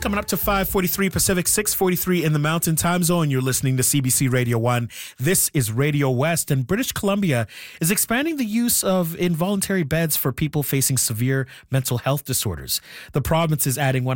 Coming up to 5:43 Pacific, 6:43 in the Mountain Time Zone. You're listening to CBC Radio 1. This is Radio West, and British Columbia is expanding the use of involuntary beds for people facing severe mental health disorders. The province is adding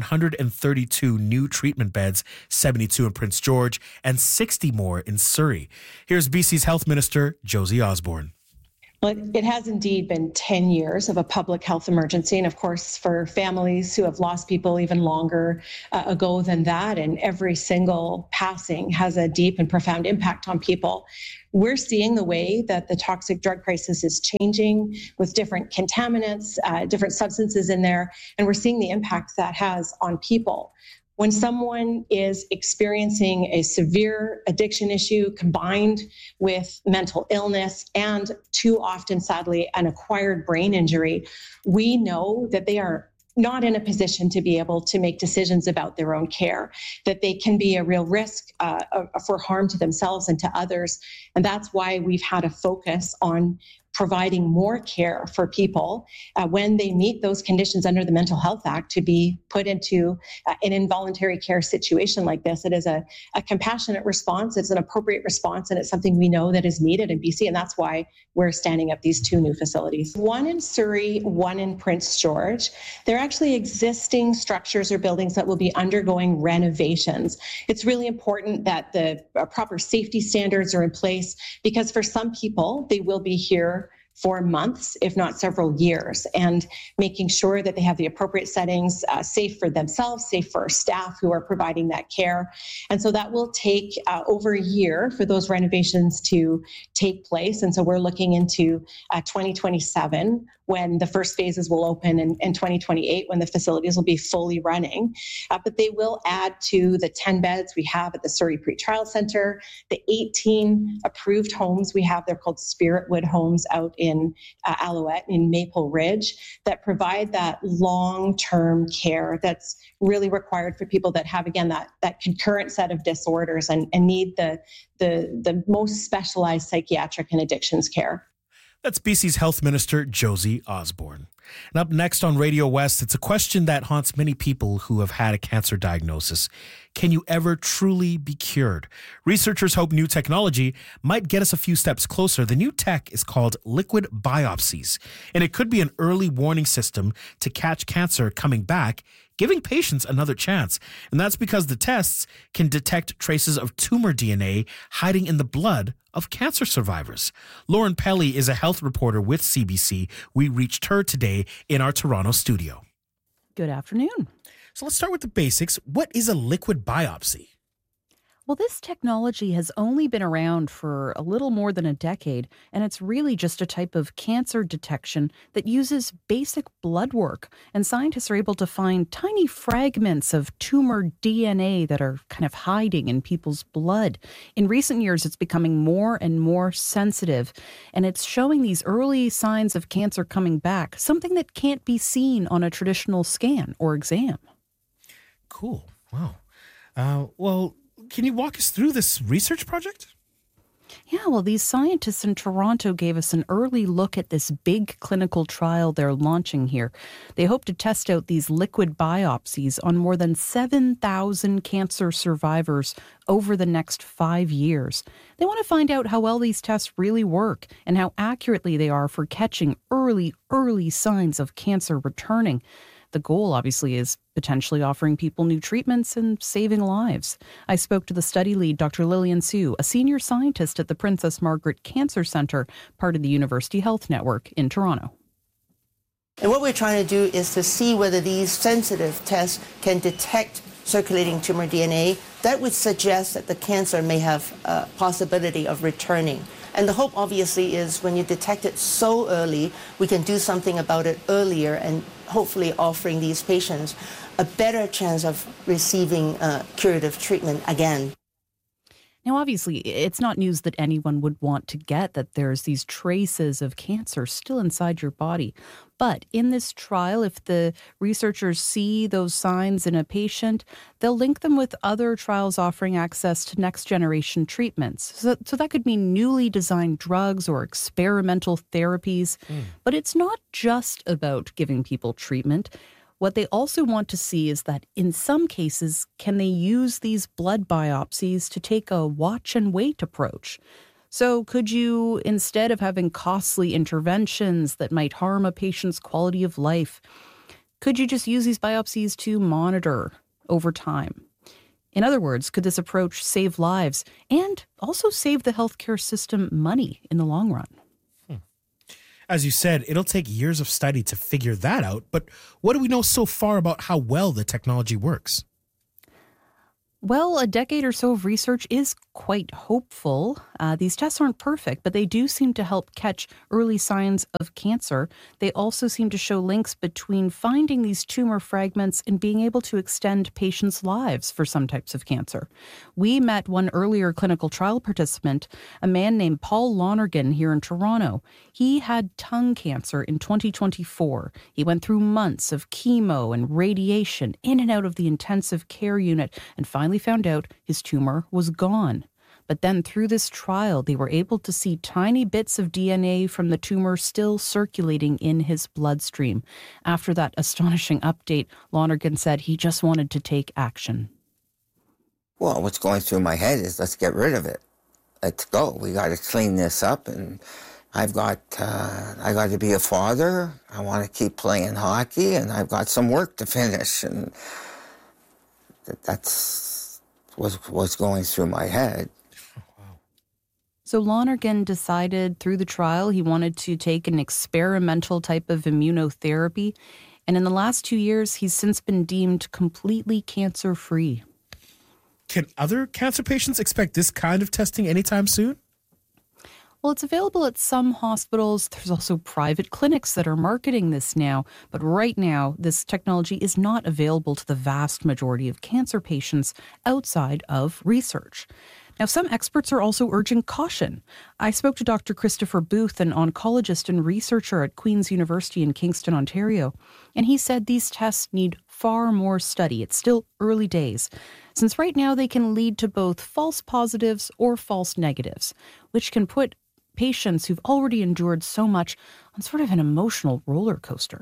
132 new treatment beds, 72 in Prince George, and 60 more in Surrey. Here's BC's Health Minister, Josie Osborne. Well, it has indeed been 10 years of a public health emergency. And of course, for families who have lost people even longer ago than that, and every single passing has a deep and profound impact on people. We're seeing the way that the toxic drug crisis is changing with different contaminants, different substances in there, and we're seeing the impact that has on people. When someone is experiencing a severe addiction issue combined with mental illness and too often, sadly, an acquired brain injury, we know that they are not in a position to be able to make decisions about their own care, that they can be a real risk for harm to themselves and to others. And that's why we've had a focus on providing more care for people when they meet those conditions under the Mental Health Act to be put into an involuntary care situation like this. It is a compassionate response, it's an appropriate response, and it's something we know that is needed in BC, and that's why we're standing up these two new facilities. One in Surrey, one in Prince George. They're actually existing structures or buildings that will be undergoing renovations. It's really important that the proper safety standards are in place because for some people, they will be here for months, if not several years, and making sure that they have the appropriate settings, safe for themselves, safe for our staff who are providing that care. And so that will take over a year for those renovations to take place. And so we're looking into 2027 when the first phases will open, and 2028 when the facilities will be fully running. But they will add to the 10 beds we have at the Surrey Pretrial Centre, the 18 approved homes we have. They're called Spiritwood homes out in Alouette in Maple Ridge that provide that long-term care that's really required for people that have, again, that concurrent set of disorders and need the most specialized psychiatric and addictions care. That's BC's Health Minister, Josie Osborne. And up next on Radio West, it's a question that haunts many people who have had a cancer diagnosis. Can you ever truly be cured? Researchers hope new technology might get us a few steps closer. The new tech is called liquid biopsies, and it could be an early warning system to catch cancer coming back, giving patients another chance. And that's because the tests can detect traces of tumor DNA hiding in the blood of cancer survivors. Lauren Pelly is a health reporter with CBC. We reached her today in our Toronto studio. Good afternoon. So let's start with the basics. What is a liquid biopsy? Well, this technology has only been around for a little more than a decade, and it's really just a type of cancer detection that uses basic blood work. And scientists are able to find tiny fragments of tumor DNA that are kind of hiding in people's blood. In recent years, it's becoming more and more sensitive, and it's showing these early signs of cancer coming back, something that can't be seen on a traditional scan or exam. Cool. Wow. Well, can you walk us through this research project? Yeah, well, these scientists in Toronto gave us an early look at this big clinical trial they're launching here. They hope to test out these liquid biopsies on more than 7,000 cancer survivors over the next 5 years. They want to find out how well these tests really work and how accurately they are for catching early signs of cancer returning. The goal, obviously, is potentially offering people new treatments and saving lives. I spoke to the study lead, Dr. Lillian Su, a senior scientist at the Princess Margaret Cancer Centre, part of the University Health Network in Toronto. And what we're trying to do is to see whether these sensitive tests can detect circulating tumor DNA. That would suggest that the cancer may have a possibility of returning. And the hope, obviously, is when you detect it so early, we can do something about it earlier and hopefully offering these patients a better chance of receiving curative treatment again. Now, obviously, it's not news that anyone would want to get that there's these traces of cancer still inside your body. But in this trial, if the researchers see those signs in a patient, they'll link them with other trials offering access to next-generation treatments. So that could mean newly designed drugs or experimental therapies. But it's not just about giving people treatment. What they also want to see is that in some cases, can they use these blood biopsies to take a watch and wait approach? So could you, instead of having costly interventions that might harm a patient's quality of life, could you just use these biopsies to monitor over time? In other words, could this approach save lives and also save the healthcare system money in the long run? As you said, it'll take years of study to figure that out. But what do we know so far about how well the technology works? Well, a decade or so of research is quite hopeful. These tests aren't perfect, but they do seem to help catch early signs of cancer. They also seem to show links between finding these tumor fragments and being able to extend patients' lives for some types of cancer. We met one earlier clinical trial participant, a man named Paul Lonergan here in Toronto. He had tongue cancer in 2024. He went through months of chemo and radiation in and out of the intensive care unit and finally found out his tumor was gone. But then through this trial, they were able to see tiny bits of DNA from the tumor still circulating in his bloodstream. After that astonishing update, Lonergan said he just wanted to take action. Well, what's going through my head is let's get rid of it. Let's go. We got to clean this up, and I got to be a father. I want to keep playing hockey, and I've got some work to finish, and that's what's going through my head. So Lonergan decided through the trial he wanted to take an experimental type of immunotherapy. And in the last 2 years, he's since been deemed completely cancer-free. Can other cancer patients expect this kind of testing anytime soon? Well, it's available at some hospitals. There's also private clinics that are marketing this now. But right now, this technology is not available to the vast majority of cancer patients outside of research. Now, some experts are also urging caution. I spoke to Dr. Christopher Booth, an oncologist and researcher at Queen's University in Kingston, Ontario, and he said these tests need far more study. It's still early days, since right now they can lead to both false positives or false negatives, which can put patients who've already endured so much on sort of an emotional roller coaster.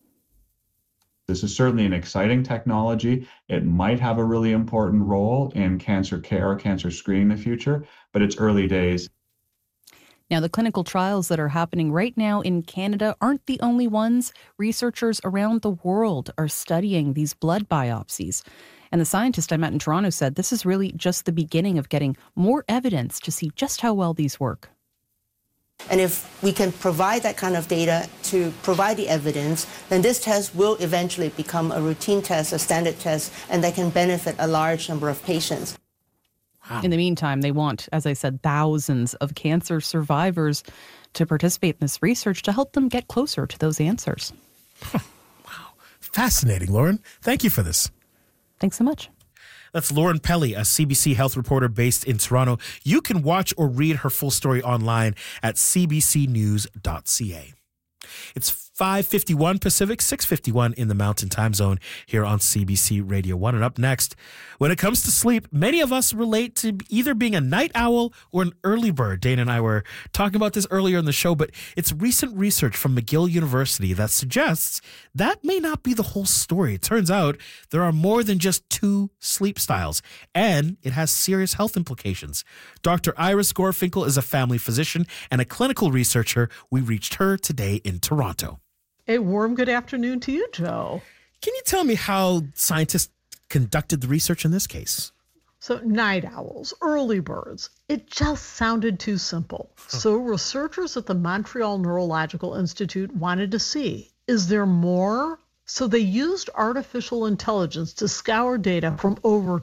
This is certainly an exciting technology. It might have a really important role in cancer care, cancer screening in the future, but it's early days. Now, the clinical trials that are happening right now in Canada aren't the only ones. Researchers around the world are studying these blood biopsies. And the scientist I met in Toronto said this is really just the beginning of getting more evidence to see just how well these work. And if we can provide that kind of data to provide the evidence, then this test will eventually become a routine test, a standard test, and that can benefit a large number of patients. Wow. In the meantime, they want, as I said, thousands of cancer survivors to participate in this research to help them get closer to those answers. Wow. Fascinating, Lauren. Thank you for this. Thanks so much. That's Lauren Pelly, a CBC health reporter based in Toronto. You can watch or read her full story online at cbcnews.ca. It's 5:51 Pacific, 6:51 in the Mountain Time Zone here on CBC Radio 1. And up next, when it comes to sleep, many of us relate to either being a night owl or an early bird. Dana and I were talking about this earlier in the show, but it's recent research from McGill University that suggests that may not be the whole story. It turns out there are more than just two sleep styles, and it has serious health implications. Dr. Iris Gorfinkel is a family physician and a clinical researcher. We reached her today in Toronto. A warm good afternoon to you, Joe. Can you tell me how scientists conducted the research in this case? So night owls, early birds, it just sounded too simple. So researchers at the Montreal Neurological Institute wanted to see, is there more? So they used artificial intelligence to scour data from over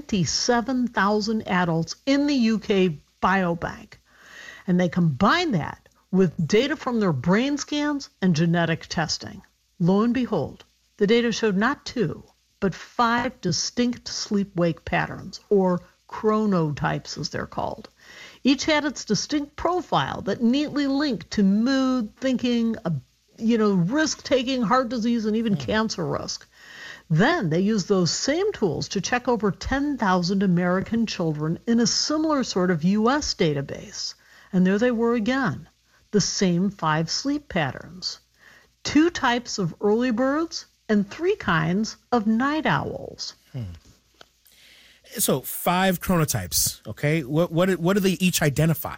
27,000 adults in the UK Biobank. And they combined that with data from their brain scans and genetic testing. Lo and behold, the data showed not two, but 5 distinct sleep-wake patterns, or chronotypes as they're called. Each had its distinct profile that neatly linked to mood, thinking, risk-taking, heart disease, and even cancer risk. Then they used those same tools to check over 10,000 American children in a similar sort of U.S. database. And there they were again. The same 5 sleep patterns, 2 types of early birds and 3 kinds of night owls. So 5 chronotypes, okay? What do they each identify?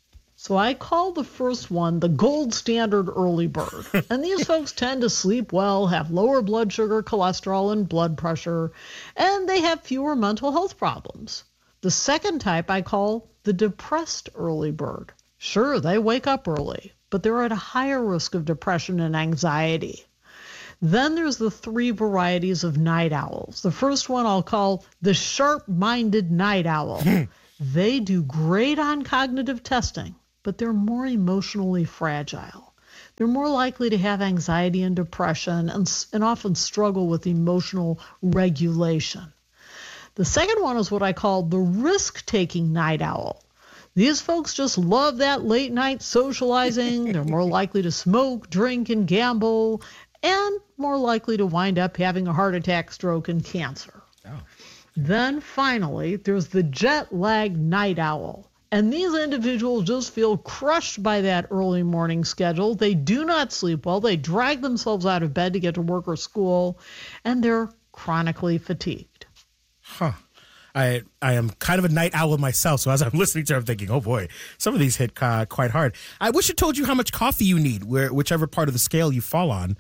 So I call the first one the gold standard early bird. And these folks tend to sleep well, have lower blood sugar, cholesterol, and blood pressure, and they have fewer mental health problems. The second type I call the depressed early bird. Sure, they wake up early, but they're at a higher risk of depression and anxiety. Then there's the 3 varieties of night owls. The first one I'll call the sharp-minded night owl. They do great on cognitive testing, but they're more emotionally fragile. They're more likely to have anxiety and depression and often struggle with emotional regulation. The second one is what I call the risk-taking night owl. These folks just love that late-night socializing. They're more likely to smoke, drink, and gamble, and more likely to wind up having a heart attack, stroke, and cancer. Oh. Then finally, there's the jet-lagged night owl. And these individuals just feel crushed by that early morning schedule. They do not sleep well. They drag themselves out of bed to get to work or school, and they're chronically fatigued. Huh. I am kind of a night owl myself, so as I'm listening to her, I'm thinking, oh boy, some of these hit quite hard. I wish it told you how much coffee you need, whichever part of the scale you fall on.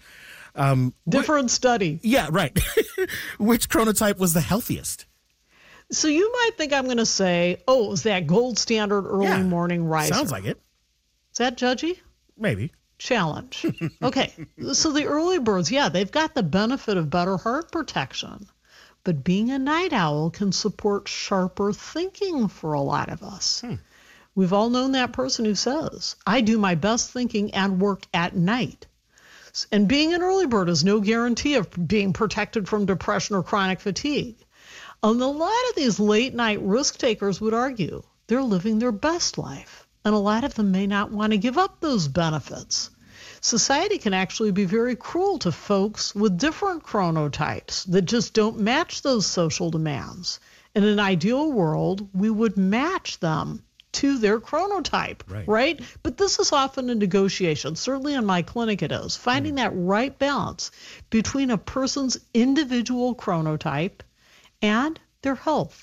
Different study. Yeah, right. Which chronotype was the healthiest? So you might think I'm going to say, oh, it was that gold standard early morning riser. Sounds like it. Is that judgy? Maybe. Challenge. Okay, so the early birds, yeah, they've got the benefit of better heart protection. But being a night owl can support sharper thinking for a lot of us. We've all known that person who says, I do my best thinking and work at night. And being an early bird is no guarantee of being protected from depression or chronic fatigue. And a lot of these late night risk takers would argue they're living their best life. And a lot of them may not want to give up those benefits. Society can actually be very cruel to folks with different chronotypes that just don't match those social demands. In an ideal world, we would match them to their chronotype, right? But this is often a negotiation. Certainly in my clinic it is. Finding that right balance between a person's individual chronotype and their health.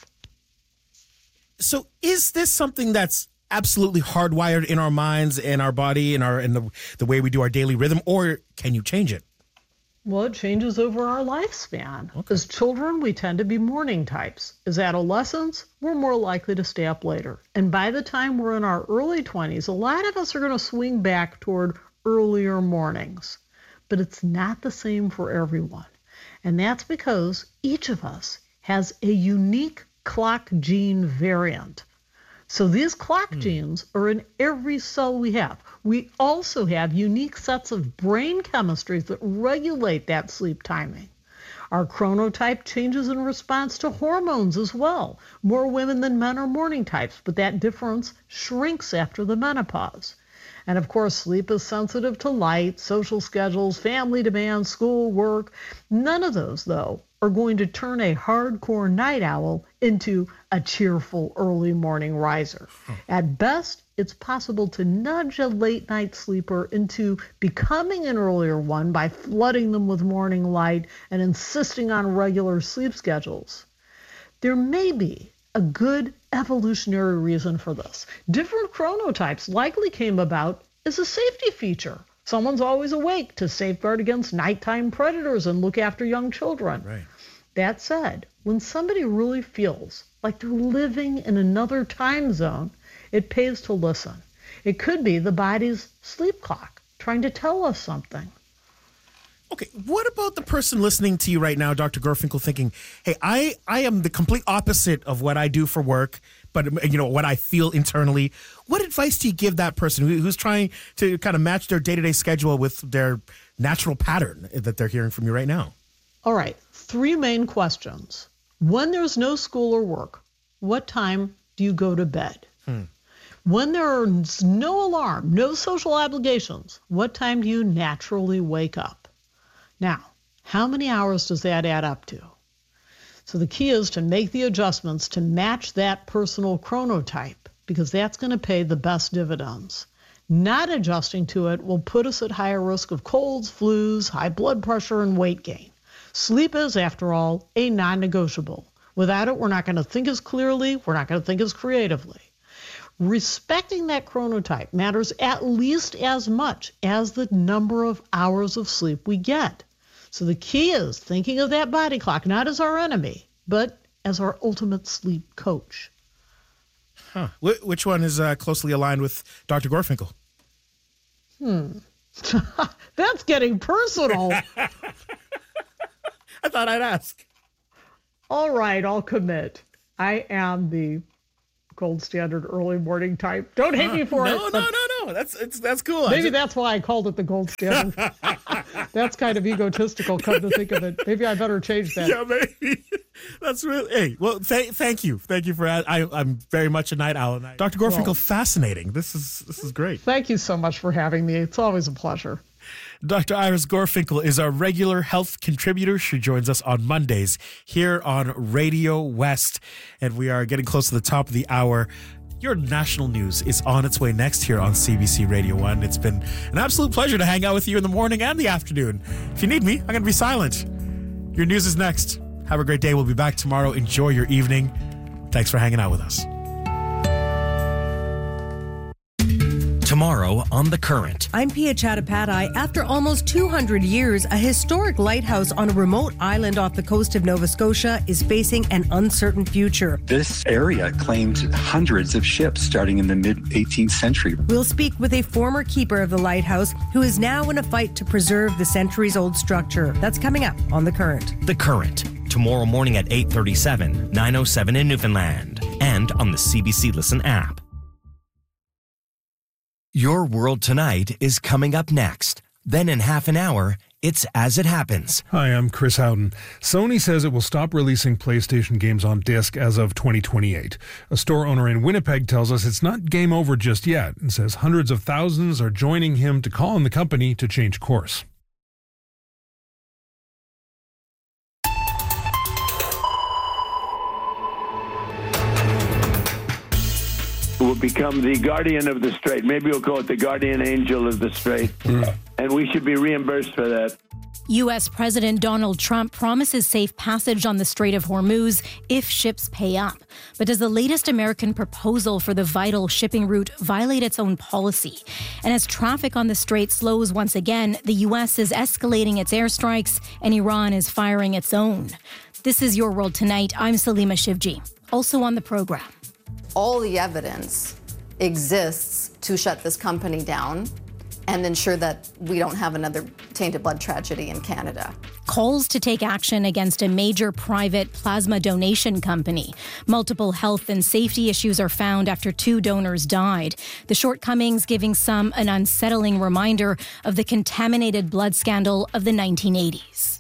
So is this something that's absolutely hardwired in our minds and our body and the way we do our daily rhythm, or can you change it? Well, it changes over our lifespan. As children, we tend to be morning types. As adolescents, we're more likely to stay up later. And by the time we're in our early 20s, a lot of us are going to swing back toward earlier mornings. But it's not the same for everyone. And that's because each of us has a unique clock gene variant. So these clock genes are in every cell we have. We also have unique sets of brain chemistries that regulate that sleep timing. Our chronotype changes in response to hormones as well. More women than men are morning types, but that difference shrinks after the menopause. And of course, sleep is sensitive to light, social schedules, family demands, school, work. None of those, though, are going to turn a hardcore night owl into a cheerful early morning riser. At best, it's possible to nudge a late night sleeper into becoming an earlier one by flooding them with morning light and insisting on regular sleep schedules. There may be a good evolutionary reason for this. Different chronotypes likely came about as a safety feature. Someone's always awake to safeguard against nighttime predators and look after young children. Right. That said, when somebody really feels like they're living in another time zone, it pays to listen. It could be the body's sleep clock trying to tell us something. Okay, what about the person listening to you right now, Dr. Gorfinkel, thinking, hey, I am the complete opposite of what I do for work, but what I feel internally. What advice do you give that person who's trying to kind of match their day-to-day schedule with their natural pattern that they're hearing from you right now? All right, 3 main questions. When there's no school or work, what time do you go to bed? When there's no alarm, no social obligations, what time do you naturally wake up? Now, how many hours does that add up to? So the key is to make the adjustments to match that personal chronotype, because that's going to pay the best dividends. Not adjusting to it will put us at higher risk of colds, flus, high blood pressure, and weight gain. Sleep is, after all, a non-negotiable. Without it, we're not going to think as clearly, we're not going to think as creatively. Respecting that chronotype matters at least as much as the number of hours of sleep we get. So the key is thinking of that body clock not as our enemy, but as our ultimate sleep coach. Huh. Which one is closely aligned with Dr. Gorfinkel? That's getting personal. I thought I'd ask. All right, I'll commit. I am the gold standard early morning type. Don't hate me for it. No. That's cool. Maybe that's why I called it the gold standard. That's kind of egotistical, come to think of it. Maybe I better change that. Yeah, maybe. That's really. Hey, well, thank you. Thank you for. I'm very much a night owl. Dr. Gorfinkel, fascinating. This is great. Thank you so much for having me. It's always a pleasure. Dr. Iris Gorfinkel is our regular health contributor. She joins us on Mondays here on Radio West, and we are getting close to the top of the hour. Your national news is on its way next here on CBC Radio 1. It's been an absolute pleasure to hang out with you in the morning and the afternoon. If you need me, I'm going to be silent. Your news is next. Have a great day. We'll be back tomorrow. Enjoy your evening. Thanks for hanging out with us. Tomorrow on The Current. I'm Pia Chattopadhyay. After almost 200 years, a historic lighthouse on a remote island off the coast of Nova Scotia is facing an uncertain future. This area claimed hundreds of ships starting in the mid-18th century. We'll speak with a former keeper of the lighthouse who is now in a fight to preserve the centuries-old structure. That's coming up on The Current. The Current. Tomorrow morning at 8:37, 9:07 in Newfoundland. And on the CBC Listen app. Your World Tonight is coming up next. Then in half an hour, it's As It Happens. Hi, I'm Chris Howden. Sony says it will stop releasing PlayStation games on disc as of 2028. A store owner in Winnipeg tells us it's not game over just yet and says hundreds of thousands are joining him to call on the company to change course. Will become the guardian of the strait. Maybe we'll call it the guardian angel of the strait. And we should be reimbursed for that. U.S. President Donald Trump promises safe passage on the Strait of Hormuz if ships pay up. But does the latest American proposal for the vital shipping route violate its own policy? And as traffic on the strait slows once again, the U.S. is escalating its airstrikes and Iran is firing its own. This is Your World Tonight. I'm Salima Shivji. Also on the program. All the evidence exists to shut this company down and ensure that we don't have another tainted blood tragedy in Canada. Calls to take action against a major private plasma donation company. Multiple health and safety issues are found after 2 donors died. The shortcomings giving some an unsettling reminder of the contaminated blood scandal of the 1980s.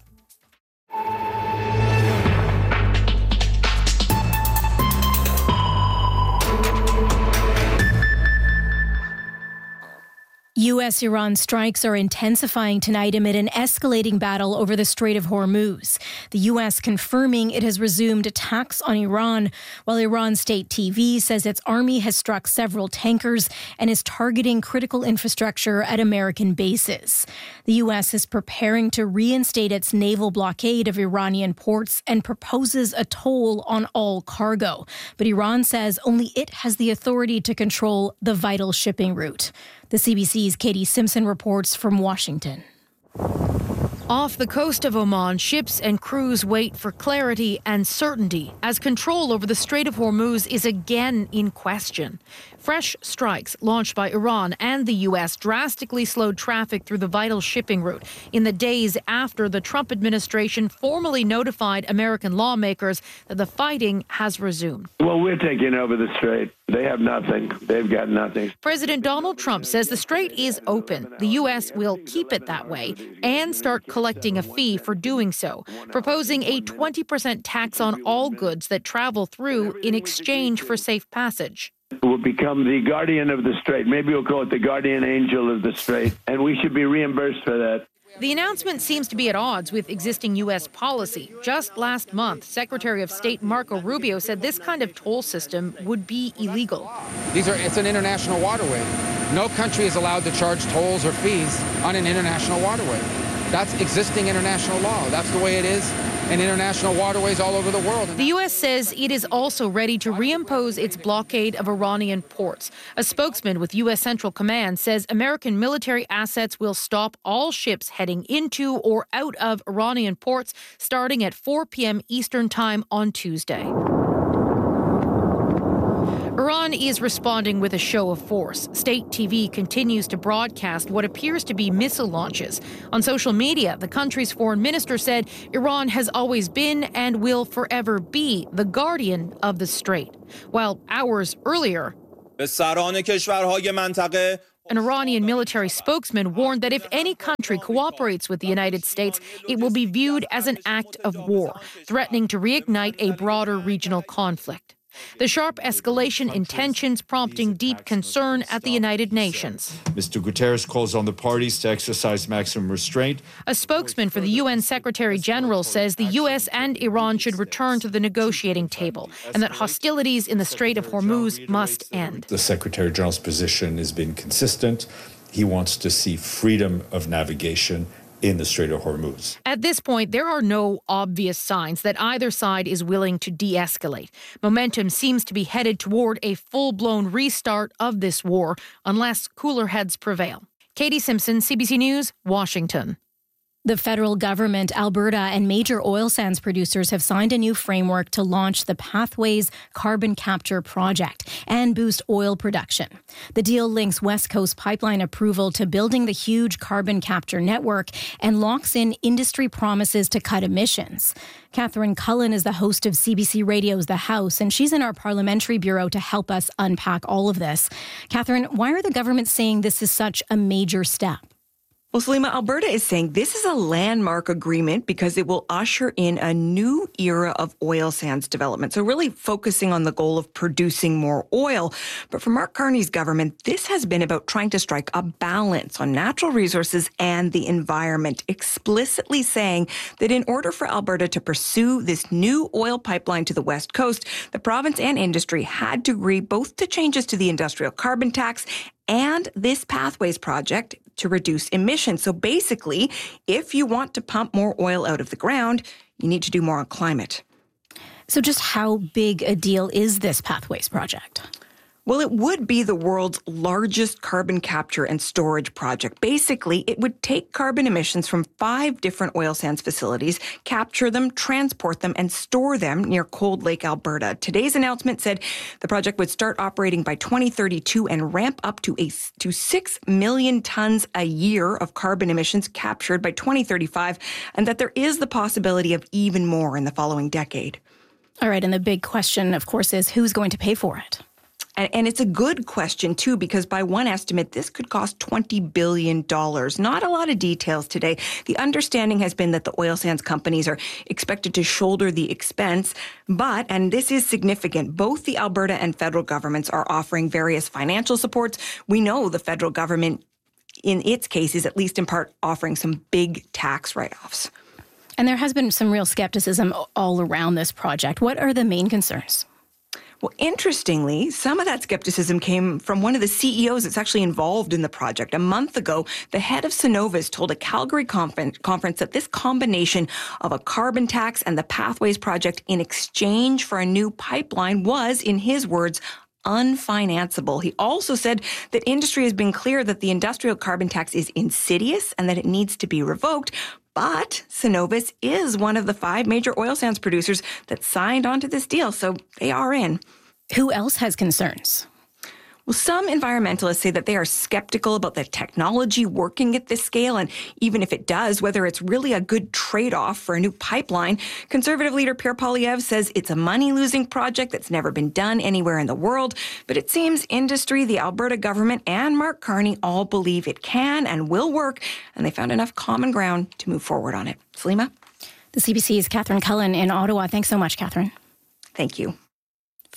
U.S.-Iran strikes are intensifying tonight amid an escalating battle over the Strait of Hormuz. The U.S. confirming it has resumed attacks on Iran, while Iran state TV says its army has struck several tankers and is targeting critical infrastructure at American bases. The U.S. is preparing to reinstate its naval blockade of Iranian ports and proposes a toll on all cargo. But Iran says only it has the authority to control the vital shipping route. The CBC's Katie Simpson reports from Washington. Off the coast of Oman, ships and crews wait for clarity and certainty as control over the Strait of Hormuz is again in question. Fresh strikes launched by Iran and the U.S. drastically slowed traffic through the vital shipping route in the days after the Trump administration formally notified American lawmakers that the fighting has resumed. Well, we're taking over the strait. They have nothing. They've got nothing. President Donald Trump says the strait is open. The U.S. will keep it that way and start collecting a fee for doing so, proposing a 20% tax on all goods that travel through in exchange for safe passage. Will become the guardian of the strait. Maybe we'll call it the guardian angel of the strait. And we should be reimbursed for that. The announcement seems to be at odds with existing U.S. policy. Just last month, Secretary of State Marco Rubio said this kind of toll system would be illegal. It's an international waterway. No country is allowed to charge tolls or fees on an international waterway. That's existing international law. That's the way it is in international waterways all over the world. The U.S. says it is also ready to reimpose its blockade of Iranian ports. A spokesman with U.S. Central Command says American military assets will stop all ships heading into or out of Iranian ports starting at 4 p.m. Eastern Time on Tuesday. Iran is responding with a show of force. State TV continues to broadcast what appears to be missile launches. On social media, the country's foreign minister said Iran has always been and will forever be the guardian of the strait. While hours earlier, an Iranian military spokesman warned that if any country cooperates with the United States, it will be viewed as an act of war, threatening to reignite a broader regional conflict. The sharp escalation in tensions prompting deep concern at the United Nations. Mr. Guterres calls on the parties to exercise maximum restraint. A spokesman for the UN Secretary General says the U.S. and Iran should return to the negotiating table and that hostilities in the Strait of Hormuz must end. The Secretary General's position has been consistent. He wants to see freedom of navigation in the Strait of Hormuz. At this point, there are no obvious signs that either side is willing to de-escalate. Momentum seems to be headed toward a full-blown restart of this war unless cooler heads prevail. Katie Simpson, CBC News, Washington. The federal government, Alberta, and major oil sands producers have signed a new framework to launch the Pathways Carbon Capture Project and boost oil production. The deal links West Coast Pipeline approval to building the huge carbon capture network and locks in industry promises to cut emissions. Catherine Cullen is the host of CBC Radio's The House, and she's in our parliamentary bureau to help us unpack all of this. Catherine, why are the government saying this is such a major step? Well, Salima, Alberta is saying this is a landmark agreement because it will usher in a new era of oil sands development. So really focusing on the goal of producing more oil. But for Mark Carney's government, this has been about trying to strike a balance on natural resources and the environment, explicitly saying that in order for Alberta to pursue this new oil pipeline to the West Coast, the province and industry had to agree both to changes to the industrial carbon tax and this Pathways project to reduce emissions. So basically, if you want to pump more oil out of the ground, you need to do more on climate. So just how big a deal is this Pathways project? Well, it would be the world's largest carbon capture and storage project. Basically, it would take carbon emissions from 5 different oil sands facilities, capture them, transport them, and store them near Cold Lake, Alberta. Today's announcement said the project would start operating by 2032 and ramp up to 6 million tons a year of carbon emissions captured by 2035, and that there is the possibility of even more in the following decade. All right, and the big question, of course, is who's going to pay for it? And it's a good question, too, because by one estimate, this could cost $20 billion. Not a lot of details today. The understanding has been that the oil sands companies are expected to shoulder the expense. But, and this is significant, both the Alberta and federal governments are offering various financial supports. We know the federal government, in its case, is at least in part offering some big tax write-offs. And there has been some real skepticism all around this project. What are the main concerns? Well, interestingly, some of that skepticism came from one of the CEOs that's actually involved in the project. A month ago, the head of Cenovus told a Calgary conference that this combination of a carbon tax and the Pathways project in exchange for a new pipeline was, in his words, unfinanceable. He also said that industry has been clear that the industrial carbon tax is insidious and that it needs to be revoked. But Cenovus is one of the 5 major oil sands producers that signed onto this deal, so they are in. Who else has concerns? Well, some environmentalists say that they are skeptical about the technology working at this scale, and even if it does, whether it's really a good trade-off for a new pipeline. Conservative leader Pierre Poilievre says it's a money-losing project that's never been done anywhere in the world, but it seems industry, the Alberta government, and Mark Carney all believe it can and will work, and they found enough common ground to move forward on it. Salima? The CBC's Catherine Cullen in Ottawa. Thanks so much, Catherine. Thank you.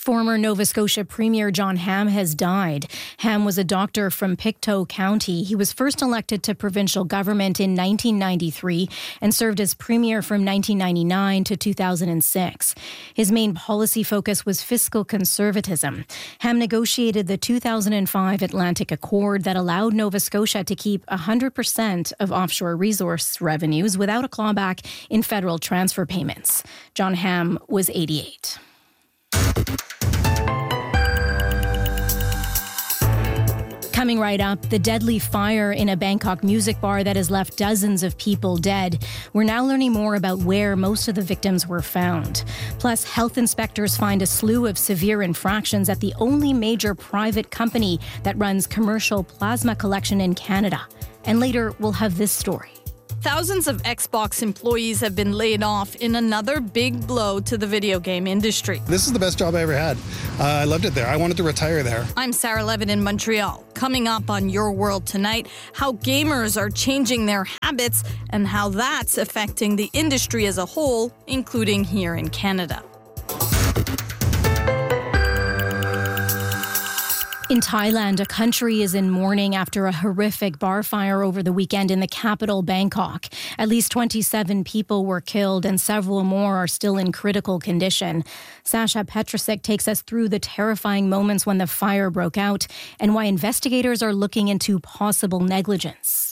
Former Nova Scotia Premier John Ham has died. Ham was a doctor from Pictou County. He was first elected to provincial government in 1993 and served as premier from 1999 to 2006. His main policy focus was fiscal conservatism. Ham negotiated the 2005 Atlantic Accord that allowed Nova Scotia to keep 100% of offshore resource revenues without a clawback in federal transfer payments. John Ham was 88. Coming right up, the deadly fire in a Bangkok music bar that has left dozens of people dead. We're now learning more about where most of the victims were found. Plus, health inspectors find a slew of severe infractions at the only major private company that runs commercial plasma collection in Canada. And later, we'll have this story. Thousands of Xbox employees have been laid off in another big blow to the video game industry. This is the best job I ever had. I loved it there. I wanted to retire there. I'm Sarah Levin in Montreal. Coming up on Your World Tonight, how gamers are changing their habits and how that's affecting the industry as a whole, including here in Canada. In Thailand, a country is in mourning after a horrific bar fire over the weekend in the capital, Bangkok. At least 27 people were killed and several more are still in critical condition. Sasha Petrusek takes us through the terrifying moments when the fire broke out and why investigators are looking into possible negligence.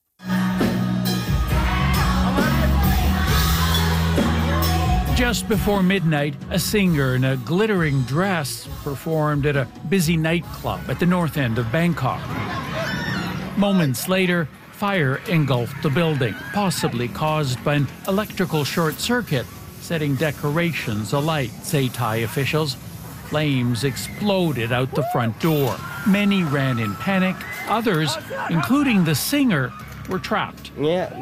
Just before midnight, a singer in a glittering dress performed at a busy nightclub at the north end of Bangkok. Moments later, fire engulfed the building, possibly caused by an electrical short circuit, setting decorations alight, say Thai officials. Flames exploded out the front door. Many ran in panic. Others, including the singer, were trapped.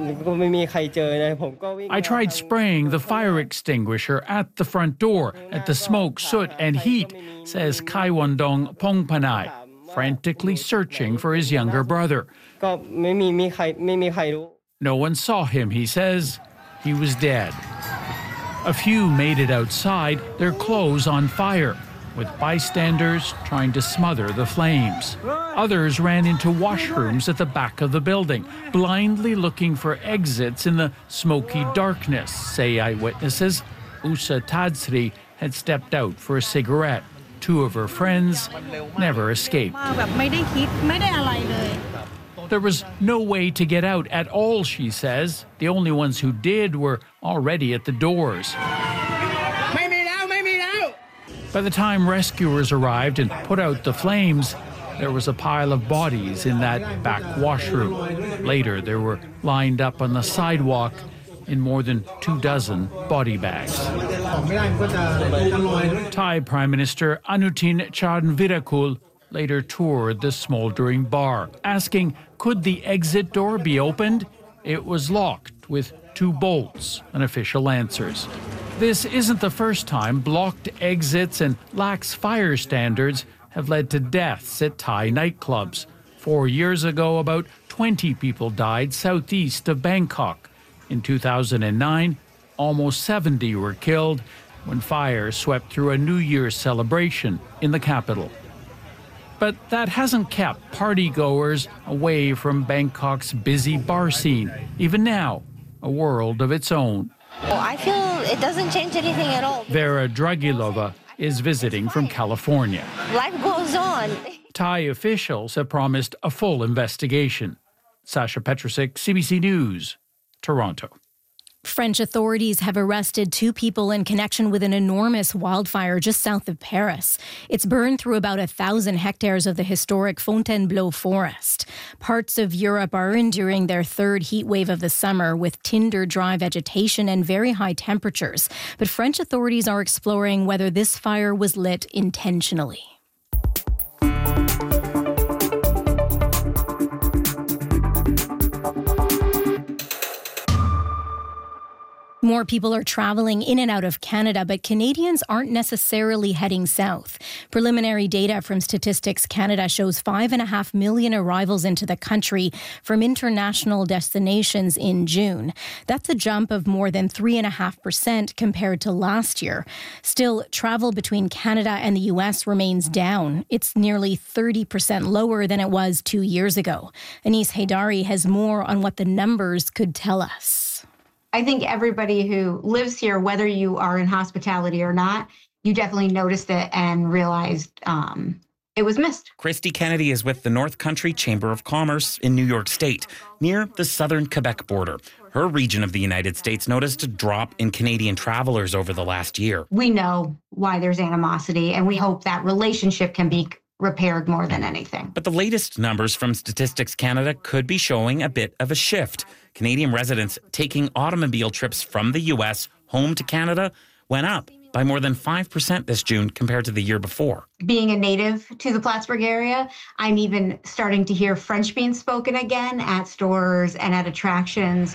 I tried spraying the fire extinguisher at the front door at the smoke, soot, and heat, says Kaiwondong Pongpanai, frantically searching for his younger brother. No one saw him, he says. He was dead. A few made it outside, their clothes on fire, with bystanders trying to smother the flames. Others ran into washrooms at the back of the building, blindly looking for exits in the smoky darkness, say eyewitnesses. Usa Tadsri had stepped out for a cigarette. Two of her friends never escaped. There was no way to get out at all, she says. The only ones who did were already at the doors. By the time rescuers arrived and put out the flames, there was a pile of bodies in that back washroom. Later, they were lined up on the sidewalk in more than 24 body bags. Thai Prime Minister Anutin Charnvirakul later toured the smoldering bar, asking, could the exit door be opened? It was locked with 2 bolts, an official answers. This isn't the first time blocked exits and lax fire standards have led to deaths at Thai nightclubs. 4 years ago, about 20 people died southeast of Bangkok. In 2009, almost 70 were killed when fire swept through a New Year's celebration in the capital. But that hasn't kept partygoers away from Bangkok's busy bar scene. Even now, a world of its own. I feel it doesn't change anything at all. Vera Dragilova is visiting from California. Life goes on. Thai officials have promised a full investigation. Sasha Petrusek, CBC News, Toronto. French authorities have arrested 2 people in connection with an enormous wildfire just south of Paris. It's burned through about 1,000 hectares of the historic Fontainebleau forest. Parts of Europe are enduring their 3rd heat wave of the summer with tinder-dry vegetation and very high temperatures. But French authorities are exploring whether this fire was lit intentionally. More people are traveling in and out of Canada, but Canadians aren't necessarily heading south. Preliminary data from Statistics Canada shows 5.5 million arrivals into the country from international destinations in June. That's a jump of more than 3.5% compared to last year. Still, travel between Canada and the U.S. remains down. It's nearly 30% lower than it was 2 years ago. Anis Haydari has more on what the numbers could tell us. I think everybody who lives here, whether you are in hospitality or not, you definitely noticed it and realized it was missed. Christy Kennedy is with the North Country Chamber of Commerce in New York State, near the southern Quebec border. Her region of the United States noticed a drop in Canadian travelers over the last year. We know why there's animosity, and we hope that relationship can be repaired more than anything. But the latest numbers from Statistics Canada could be showing a bit of a shift. Canadian residents taking automobile trips from the U.S. home to Canada went up by more than 5% this June compared to the year before. Being a native to the Plattsburgh area, I'm even starting to hear French being spoken again at stores and at attractions.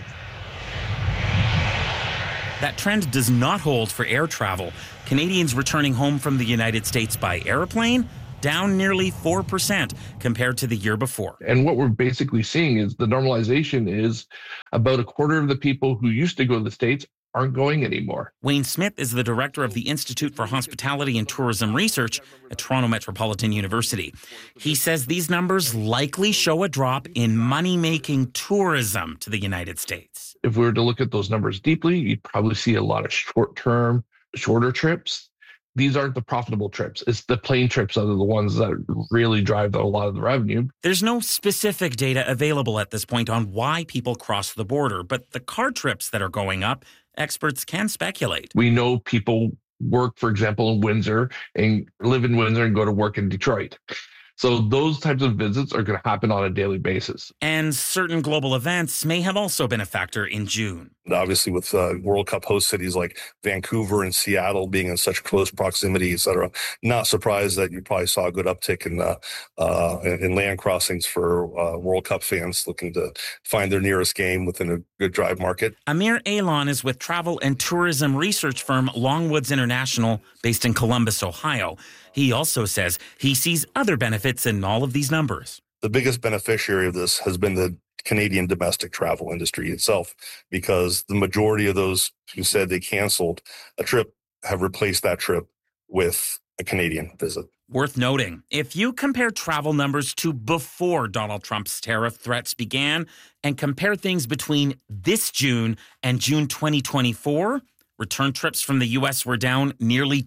That trend does not hold for air travel. Canadians returning home from the United States by airplane down nearly 4% compared to the year before. And what we're basically seeing is the normalization is about a quarter of the people who used to go to the States aren't going anymore. Wayne Smith is the director of the Institute for Hospitality and Tourism Research at Toronto Metropolitan University. He says these numbers likely show a drop in money-making tourism to the United States. If we were to look at those numbers deeply, you'd probably see a lot of short-term, shorter trips. These aren't the profitable trips. It's the plane trips that are the ones that really drive a lot of the revenue. There's no specific data available at this point on why people cross the border, but the car trips that are going up, experts can speculate. We know people work, for example, in Windsor and live in Windsor and go to work in Detroit. So those types of visits are going to happen on a daily basis. And certain global events may have also been a factor in June. Obviously, with World Cup host cities like Vancouver and Seattle being in such close proximity, et cetera, not surprised that you probably saw a good uptick in land crossings for World Cup fans looking to find their nearest game within a good drive market. Amir Alon is with travel and tourism research firm Longwoods International, based in Columbus, Ohio. He also says he sees other benefits in all of these numbers. The biggest beneficiary of this has been the Canadian domestic travel industry itself, because the majority of those who said they canceled a trip have replaced that trip with a Canadian visit. Worth noting, if you compare travel numbers to before Donald Trump's tariff threats began and compare things between this June and June 2024, return trips from the U.S. were down nearly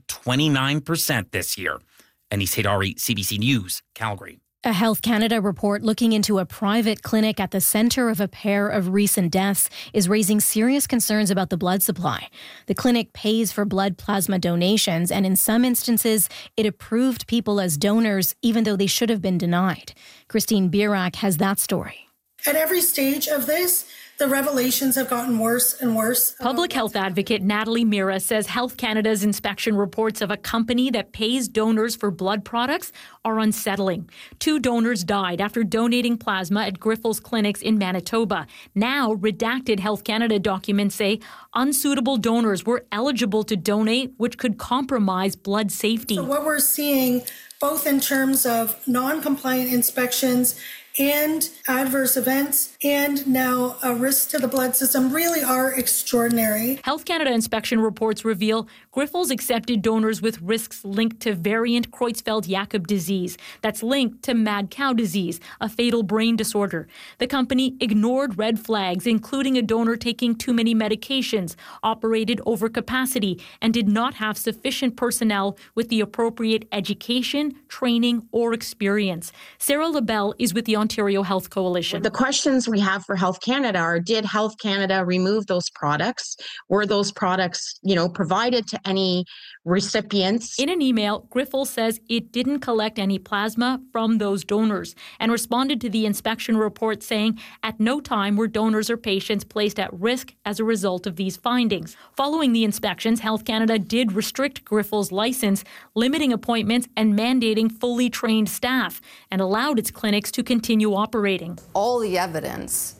29% this year. Anis Haydari, CBC News, Calgary. A Health Canada report looking into a private clinic at the center of a pair of recent deaths is raising serious concerns about the blood supply. The clinic pays for blood plasma donations, and in some instances, it approved people as donors even though they should have been denied. Christine Birak has that story. At every stage of this, the revelations have gotten worse and worse. Public health advocate Natalie Mira says Health Canada's inspection reports of a company that pays donors for blood products are unsettling. 2 donors died after donating plasma at Grifols clinics in Manitoba. Now, redacted Health Canada documents say unsuitable donors were eligible to donate, which could compromise blood safety. So what we're seeing, both in terms of non-compliant inspections and adverse events, and now a risk to the blood system, really are extraordinary. Health Canada inspection reports reveal Grifols accepted donors with risks linked to variant Creutzfeldt-Jakob disease that's linked to mad cow disease, a fatal brain disorder. The company ignored red flags, including a donor taking too many medications, operated over capacity, and did not have sufficient personnel with the appropriate education, training, or experience. Sarah LaBelle is with the Ontario Health Coalition. The questions we have for Health Canada are, did Health Canada remove those products? Were those products, provided to any recipients? In an email, Grifols says it didn't collect any plasma from those donors and responded to the inspection report saying at no time were donors or patients placed at risk as a result of these findings. Following the inspections, Health Canada did restrict Grifols' license, limiting appointments and mandating fully trained staff, and allowed its clinics to continue operating. All the evidence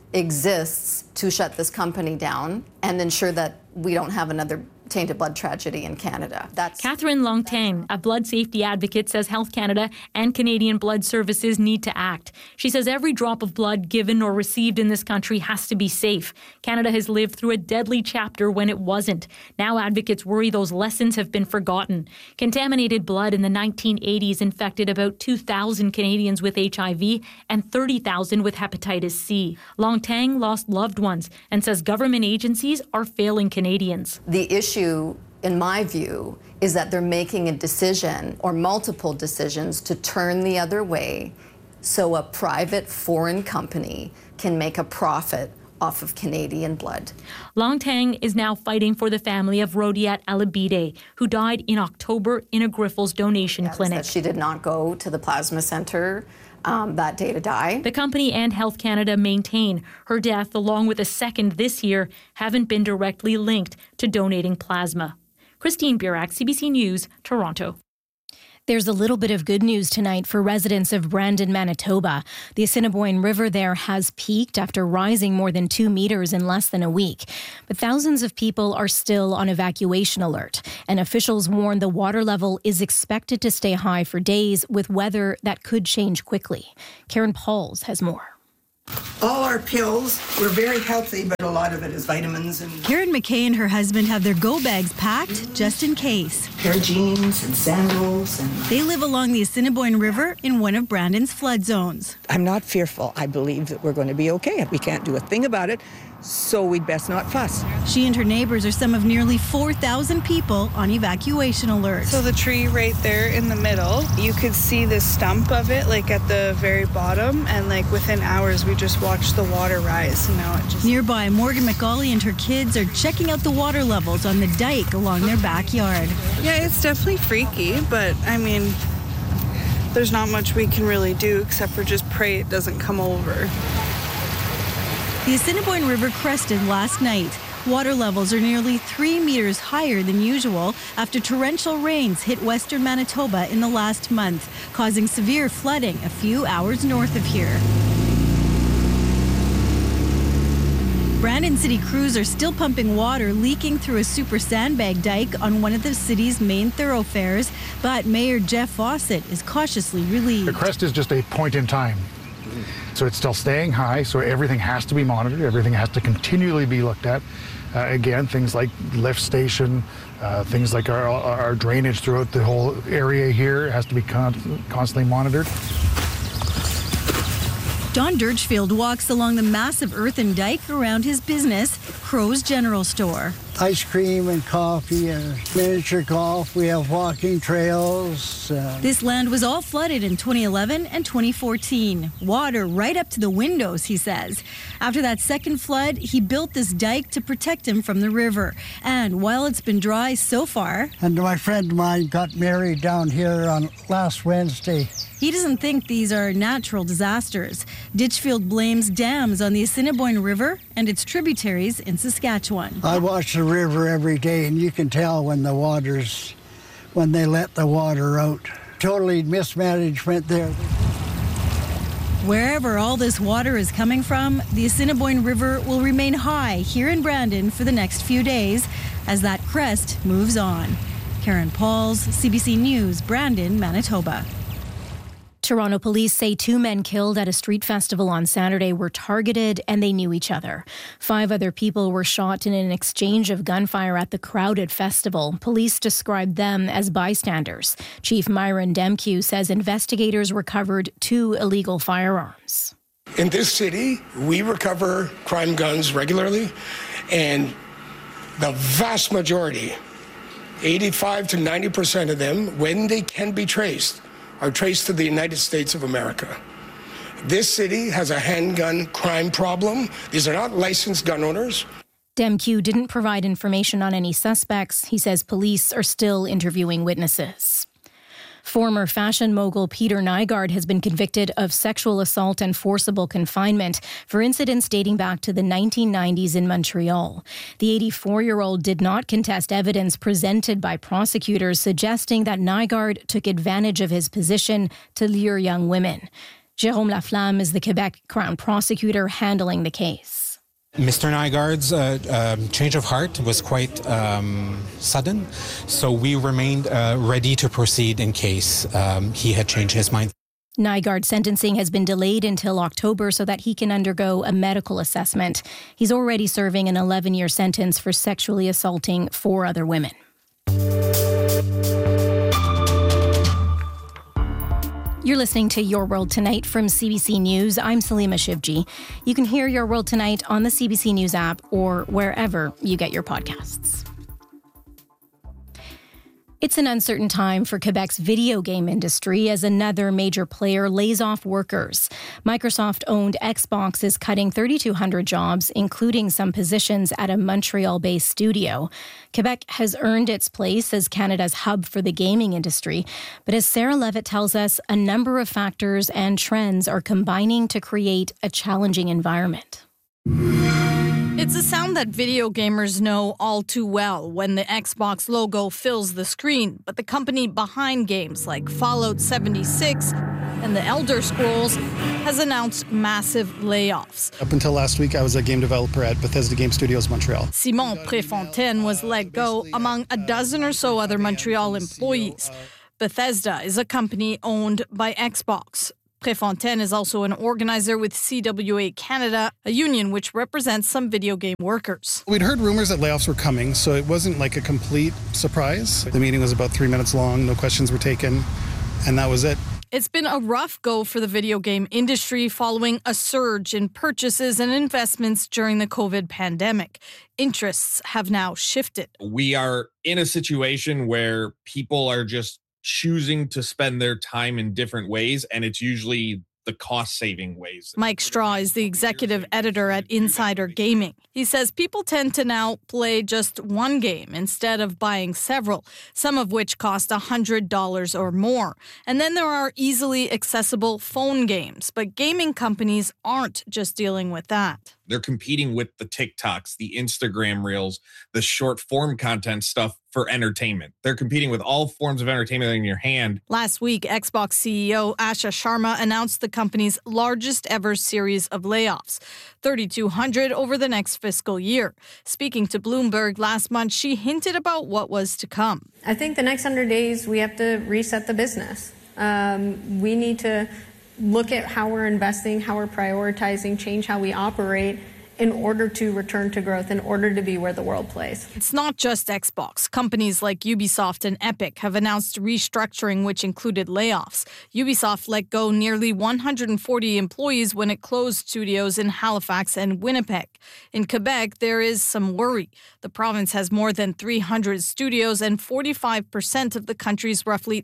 exists to shut this company down and ensure that we don't have another tainted blood tragedy in Canada. Catherine Longtang, a blood safety advocate, says Health Canada and Canadian Blood Services need to act. She says every drop of blood given or received in this country has to be safe. Canada has lived through a deadly chapter when it wasn't. Now advocates worry those lessons have been forgotten. Contaminated blood in the 1980s infected about 2,000 Canadians with HIV and 30,000 with hepatitis C. Longtang lost loved ones and says government agencies are failing Canadians. The issue, in my view, is that they're making a decision or multiple decisions to turn the other way so a private foreign company can make a profit off of Canadian blood. Longtang is now fighting for the family of Rodiat Alabide, who died in October in a Grifols donation clinic. She did not go to the plasma center that day to die. The company and Health Canada maintain her death, along with a second this year, haven't been directly linked to donating plasma. Christine Burak, CBC News, Toronto. There's a little bit of good news tonight for residents of Brandon, Manitoba. The Assiniboine River there has peaked after rising more than 2 meters in less than a week. But thousands of people are still on evacuation alert, and officials warn the water level is expected to stay high for days with weather that could change quickly. Karen Pauls has more. All our pills were very healthy, but a lot of it is vitamins. And Karen McKay and her husband have their go bags packed just in case. Pair of jeans and sandals. And they live along the Assiniboine River in one of Brandon's flood zones. I'm not fearful. I believe that we're going to be okay. We can't do a thing about it, so we'd best not fuss. She and her neighbors are some of nearly 4,000 people on evacuation alert. So the tree right there in the middle, you could see the stump of it like at the very bottom, and like within hours we just watched the water rise. Nearby, Morgan McCauley and her kids are checking out the water levels on the dike along their backyard. Yeah, it's definitely freaky, but I mean, there's not much we can really do except for just pray it doesn't come over. The Assiniboine River crested last night. Water levels are nearly 3 meters higher than usual after torrential rains hit western Manitoba in the last month, causing severe flooding a few hours north of here. Brandon City crews are still pumping water leaking through a super sandbag dike on one of the city's main thoroughfares, but Mayor Jeff Fawcett is cautiously relieved. The crest is just a point in time. So it's still staying high, so everything has to be monitored, everything has to continually be looked at. Again, things like lift station, things like our drainage throughout the whole area here has to be constantly monitored. Don Dirchfield walks along the massive earthen dike around his business, Crow's General Store. Ice cream and coffee and miniature golf. We have walking trails. This land was all flooded in 2011 and 2014. Water right up to the windows, he says. After that second flood, he built this dike to protect him from the river. And while it's been dry so far... And my friend of mine got married down here on last Wednesday. He doesn't think these are natural disasters. Ditchfield blames dams on the Assiniboine River and its tributaries in Saskatchewan. I watch the river every day, and you can tell when they let the water out. Totally mismanagement there. Wherever all this water is coming from, the Assiniboine River will remain high here in Brandon for the next few days as that crest moves on. Karen Pauls, CBC News, Brandon, Manitoba. Toronto police say 2 men killed at a street festival on Saturday were targeted and they knew each other. 5 other people were shot in an exchange of gunfire at the crowded festival. Police described them as bystanders. Chief Myron Demkew says investigators recovered 2 illegal firearms. In this city, we recover crime guns regularly, and the vast majority, 85 to 90% of them, when they can be traced, are traced to the United States of America. This city has a handgun crime problem. These are not licensed gun owners. Demkew didn't provide information on any suspects. He says police are still interviewing witnesses. Former fashion mogul Peter Nygard has been convicted of sexual assault and forcible confinement for incidents dating back to the 1990s in Montreal. The 84-year-old did not contest evidence presented by prosecutors suggesting that Nygard took advantage of his position to lure young women. Jérôme Laflamme is the Quebec Crown prosecutor handling the case. Mr. Nygaard's change of heart was quite sudden, so we remained ready to proceed in case he had changed his mind. Nygaard's sentencing has been delayed until October so that he can undergo a medical assessment. He's already serving an 11-year sentence for sexually assaulting 4 other women. You're listening to Your World Tonight from CBC News. I'm Salima Shivji. You can hear Your World Tonight on the CBC News app or wherever you get your podcasts. It's an uncertain time for Quebec's video game industry as another major player lays off workers. Microsoft-owned Xbox is cutting 3,200 jobs, including some positions at a Montreal-based studio. Quebec has earned its place as Canada's hub for the gaming industry, but as Sarah Levitt tells us, a number of factors and trends are combining to create a challenging environment. It's a sound that video gamers know all too well when the Xbox logo fills the screen, but the company behind games like Fallout 76 and The Elder Scrolls has announced massive layoffs. Up until last week, I was a game developer at Bethesda Game Studios Montreal. Simon Préfontaine was let go among a dozen or so other Montreal employees. Bethesda is a company owned by Xbox. Préfontaine is also an organizer with CWA Canada, a union which represents some video game workers. We'd heard rumors that layoffs were coming, so it wasn't like a complete surprise. The meeting was about 3 minutes long, no questions were taken, and that was it. It's been a rough go for the video game industry following a surge in purchases and investments during the COVID pandemic. Interests have now shifted. We are in a situation where people are just choosing to spend their time in different ways, and it's usually the cost-saving ways. Mike Straw is the executive editor at Insider Gaming. He says people tend to now play just one game instead of buying several, some of which cost $100 or more. And then there are easily accessible phone games, but gaming companies aren't just dealing with that. They're competing with the TikToks, the Instagram Reels, the short-form content stuff for entertainment. They're competing with all forms of entertainment in your hand. Last week, Xbox CEO Asha Sharma announced the company's largest ever series of layoffs, 3,200 over the next fiscal year. Speaking to Bloomberg last month, she hinted about what was to come. I think the next 100 days, we have to reset the business. We need to look at how we're investing, how we're prioritizing, change how we operate in order to return to growth, in order to be where the world plays. It's not just Xbox. Companies like Ubisoft and Epic have announced restructuring, which included layoffs. Ubisoft let go nearly 140 employees when it closed studios in Halifax and Winnipeg. In Quebec, there is some worry. The province has more than 300 studios and 45% of the country's roughly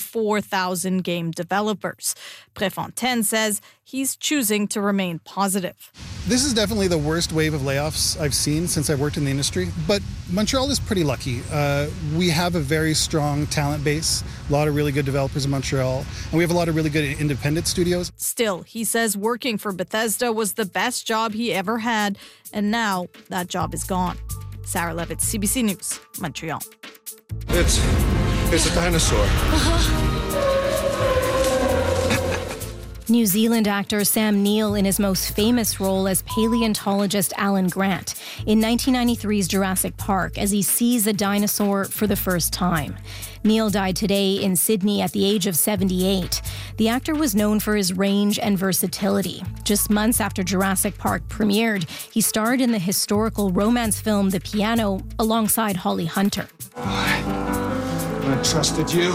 34,000 game developers. Préfontaine says he's choosing to remain positive. This is definitely the worst wave of layoffs I've seen since I've worked in the industry, but Montreal is pretty lucky. We have a very strong talent base, a lot of really good developers in Montreal, and we have a lot of really good independent studios. Still, he says working for Bethesda was the best job he ever had, and now that job is gone. Sarah Levitt, CBC News, Montreal. It's a dinosaur. New Zealand actor Sam Neill in his most famous role as paleontologist Alan Grant in 1993's Jurassic Park as he sees a dinosaur for the first time. Neill died today in Sydney at the age of 78. The actor was known for his range and versatility. Just months after Jurassic Park premiered, he starred in the historical romance film The Piano alongside Holly Hunter. I trusted you.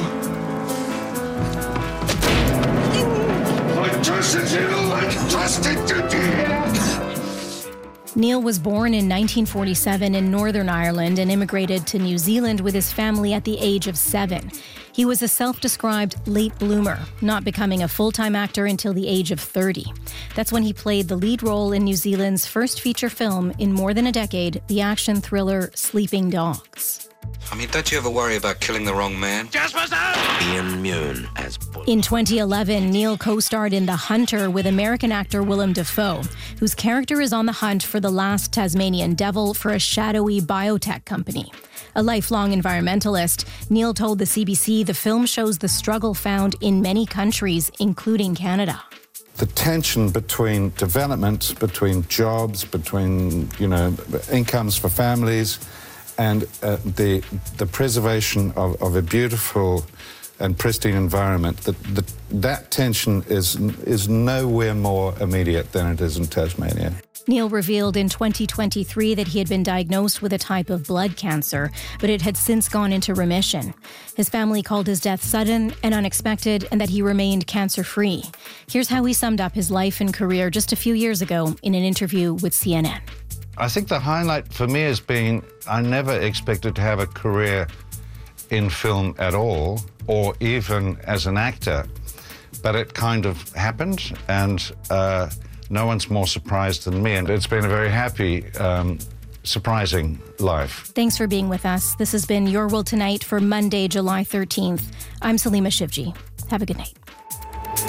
Neill was born in 1947 in Northern Ireland and immigrated to New Zealand with his family at the age of 7. He was a self-described late bloomer, not becoming a full-time actor until the age of 30. That's when he played the lead role in New Zealand's first feature film in more than a decade, the action thriller Sleeping Dogs. I mean, don't you ever worry about killing the wrong man? Ian Mune as Bull. In 2011, Neill co-starred in The Hunter with American actor Willem Dafoe, whose character is on the hunt for the last Tasmanian devil for a shadowy biotech company. A lifelong environmentalist, Neill told the CBC the film shows the struggle found in many countries, including Canada. the tension between development, between jobs, between, incomes for families, and the preservation of a beautiful and pristine environment, that tension is nowhere more immediate than it is in Tasmania. Neil revealed in 2023 that he had been diagnosed with a type of blood cancer, but it had since gone into remission. His family called his death sudden and unexpected, and that he remained cancer-free. Here's how he summed up his life and career just a few years ago in an interview with CNN. I think the highlight for me has been I never expected to have a career in film at all, or even as an actor, but it kind of happened, and no one's more surprised than me, and it's been a very happy, surprising life. Thanks for being with us. This has been Your World Tonight for Monday, July 13th. I'm Salima Shivji. Have a good night.